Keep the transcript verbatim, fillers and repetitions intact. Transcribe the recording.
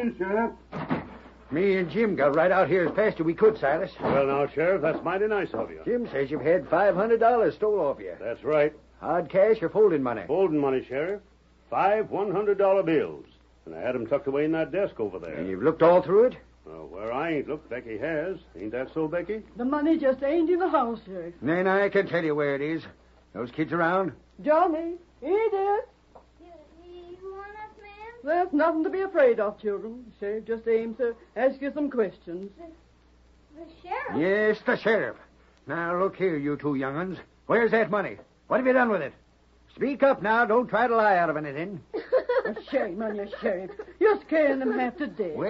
in, Sheriff. Me and Jim got right out here as fast as we could, Silas. Well, now, Sheriff, that's mighty nice of you. Jim says you've had five hundred dollars stole off you. That's right. Hard cash or folding money? Folding money, Sheriff. Five one hundred dollar bills. And I had them tucked away in that desk over there. And you've looked all through it? Well, where I ain't looked, Becky has. Ain't that so, Becky? The money just ain't in the house, Sheriff. Then I can tell you where it is. Those kids around? Johnny, Edith. You want us, ma'am? There's nothing to be afraid of, children. Sheriff just aims to ask you some questions. The, the sheriff? Yes, the sheriff. Now, look here, you two young'uns. Where's that money? What have you done with it? Speak up now. Don't try to lie out of anything. A shame on you, Sheriff. You're scaring them half to death. Well,